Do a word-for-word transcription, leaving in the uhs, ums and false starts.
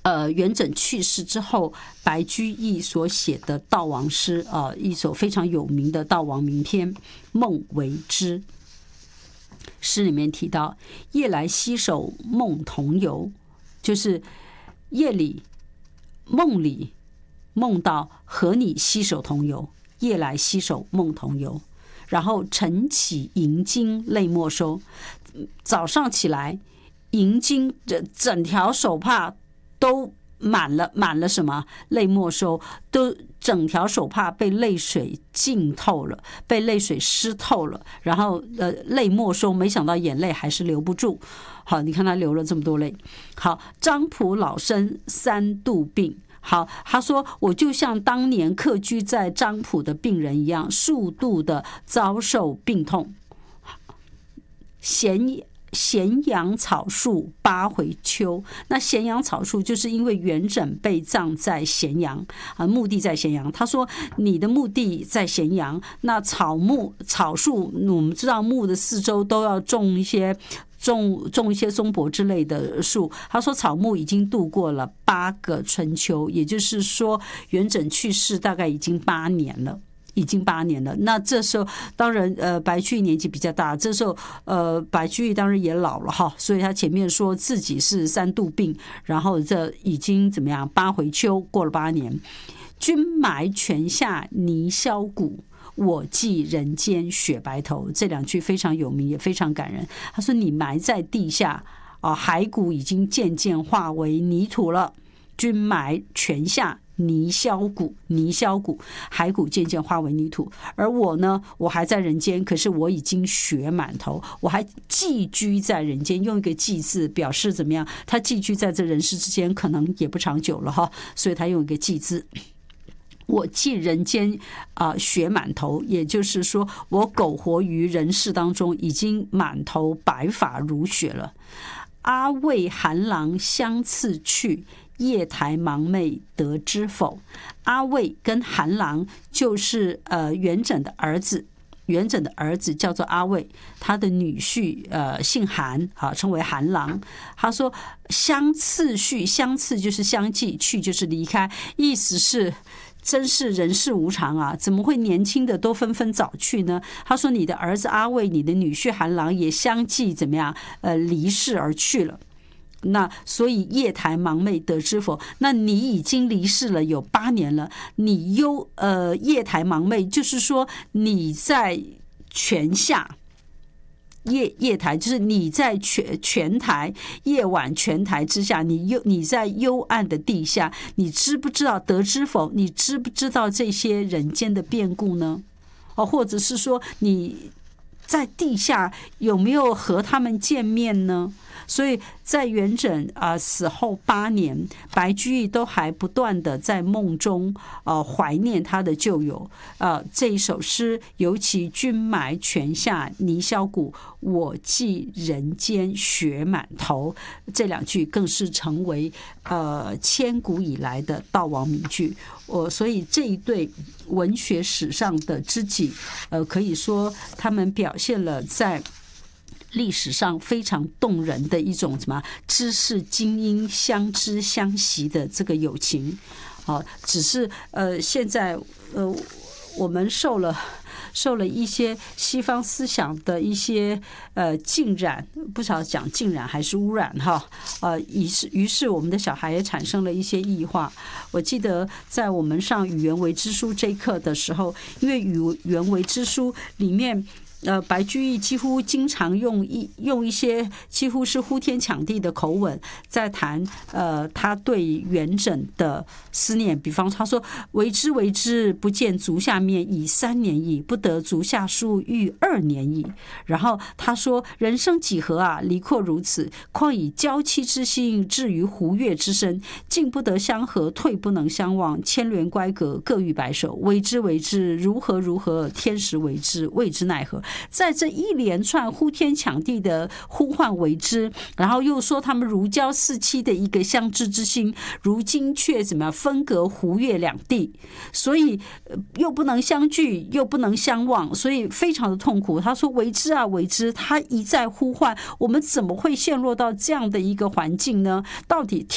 呃，元稹去世之后，白居易所写的悼亡诗啊、呃，一首非常有名的悼亡名篇《梦为之》。诗里面提到夜来携手梦同游，就是夜里梦里梦到和你携手同游，夜来携手梦同游。然后晨起银巾泪没收，早上起来银巾整条手帕都满了满了什么？泪没收，都整条手帕被泪水浸透了，被泪水湿透了，然后呃泪没收，没想到眼泪还是留不住。好，你看他流了这么多泪。好，张仆老身三度病。好，他说我就像当年客居在张浦的病人一样，数度的遭受病痛。咸咸阳草树八回秋，那咸阳草树就是因为元稹被葬在咸阳啊，墓地在咸阳。他说你的墓地在咸阳，那草木草树，我们知道墓的四周都要种一些。种种一些松柏之类的树，他说草木已经度过了八个春秋，也就是说元稹去世大概已经八年了。已经八年了，那这时候当然，呃，白居易年纪比较大，这时候，呃，白居易当然也老了哈，所以他前面说自己是三度病，然后这已经怎么样？八回秋，过了八年。君埋泉下泥销骨，我寄人间雪白头。这两句非常有名，也非常感人。他说：“你埋在地下啊，骸骨已经渐渐化为泥土了。君埋泉下。”泥销骨，泥销骨，骸骨渐渐化为泥土。而我呢，我还在人间，可是我已经血满头，我还寄居在人间，用一个寄字表示怎么样？他寄居在这人世之间，可能也不长久了哈，所以他用一个寄字。我寄人间啊、呃，血满头，也就是说，我苟活于人世当中，已经满头白发如雪了。阿魏韩郎相次去。夜台盲妹得知否？阿魏跟韩郎就是呃元稹的儿子，元稹的儿子叫做阿魏，他的女婿呃姓韩啊，称为韩郎。他说相次续，相次就是相继，去就是离开，意思是真是人世无常啊，怎么会年轻的都纷纷早去呢？他说你的儿子阿魏，你的女婿韩郎也相继怎么样？呃，离世而去了。那所以夜台盲妹得知否？那你已经离世了有八年了，你忧呃夜台盲妹，就是说你在泉下。夜夜台就是你在泉泉台，夜晚泉台之下，你幽你在幽暗的地下，你知不知道得知否？你知不知道这些人间的变故呢？哦，或者是说你在地下有没有和他们见面呢？所以在元稹啊、呃、死后八年，白居易都还不断的在梦中呃怀念他的旧友。呃，这一首诗，尤其君埋泉下泥销骨，我寄人间血满头，这两句更是成为呃千古以来的悼亡名句。我所以这一对文学史上的知己，呃，可以说他们表现了在历史上非常动人的一种什么知识精英相知相惜的这个友情。啊，只是呃现在呃我们受了受了一些西方思想的一些呃浸染，不晓得讲浸染还是污染哈，呃于是于是我们的小孩也产生了一些异化。我记得在我们上语言为之书这一课的时候，因为语言为之书里面。呃，白居易几乎经常用一用一些几乎是呼天抢地的口吻，在谈呃他对元稹的思念。比方他说：“为之为之，不见足下面已三年矣；不得足下书欲二年矣。”然后他说：“人生几何啊，离阔如此，况以娇妻之心至于胡越之身，进不得相合，退不能相忘，牵连乖隔，各欲白首。为之为之，如何如何，天时为之，谓之奈何。”在这一连串呼天抢地的呼唤为之，然后又说他们如胶似漆的一个相知之心，如今却怎么样分隔胡越两地，所以又不能相聚，又不能相忘，所以非常的痛苦。他说：“为之啊，为之！”他一再呼唤，我们怎么会陷落到这样的一个环境呢？到底